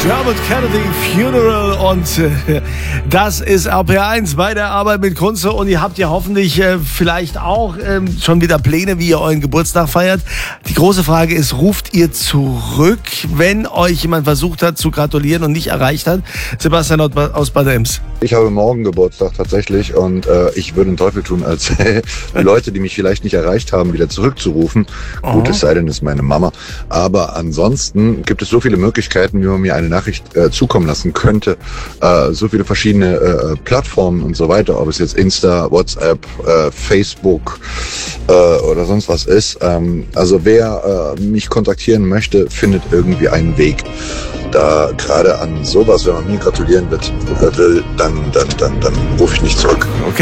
Dermot Kennedy Funeral und das ist RPR1 bei der Arbeit mit Kunze und ihr habt ja hoffentlich vielleicht auch schon wieder Pläne, wie ihr euren Geburtstag feiert. Die große Frage ist, ruft ihr zurück, wenn euch jemand versucht hat zu gratulieren und nicht erreicht hat? Sebastian aus Bad Ems. Ich habe morgen Geburtstag tatsächlich und ich würde den Teufel tun, als die Leute, die mich vielleicht nicht erreicht haben, wieder zurückzurufen. Gut, es sei denn, es ist meine Mama. Aber ansonsten gibt es so viele Möglichkeiten, wie man mir eine Nachricht zukommen lassen könnte. So viele verschiedene Plattformen und so weiter, ob es jetzt Insta, WhatsApp, Facebook oder sonst was ist. Also wer mich kontaktieren möchte, findet irgendwie einen Weg. Da gerade an sowas, wenn man mir gratulieren will, dann rufe ich nicht zurück. Okay.